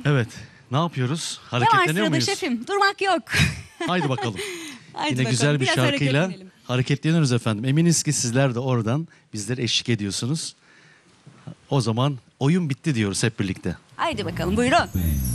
Evet. Ne yapıyoruz? Ne var Hareketleniyor sırada muyuz? şefim? Durmak yok. Haydi bakalım. Haydi Yine bakalım, güzel bir biraz şarkıyla hareketlenelim. hareketleniyoruz efendim. Eminiz ki sizler de oradan bizlere eşlik ediyorsunuz. O zaman oyun bitti diyoruz hep birlikte. Haydi bakalım, buyurun.